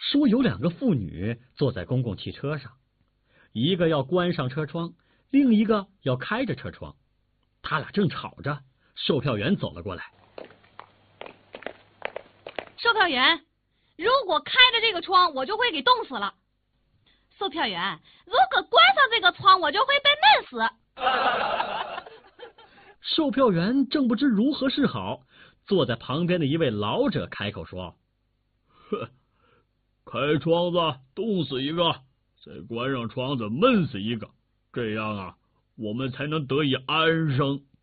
说有2个妇女坐在公共汽车上，一个要关上车窗，另一个要开着车窗。他俩正吵着，售票员走了过来。 售票员，如果开着这个窗，我就会给冻死了。售票员，如果关上这个窗，我就会被闷死。 售票员正不知如何是好，坐在旁边的一位老者开口说： 哼，开窗子冻死一个，再关上窗子闷死一个，这样啊，我们才能得以安生。